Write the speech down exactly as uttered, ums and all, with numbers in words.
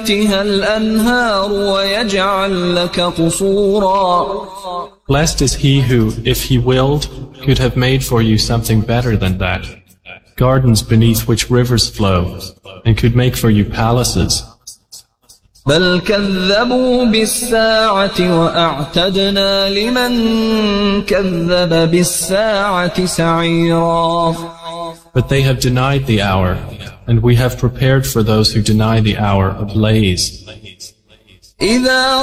تحتها الأنهار ويجعل لك قصورا. Blessed is he who, if he willed, could have made for you something better than that, gardens beneath which rivers flow, and could make for you palaces. بل كذبوا بالساعة وأعتدنا لمن كذب بالساعة سعيرا. But they have denied the hour, and we have prepared for those who deny the hour a blaze. إذا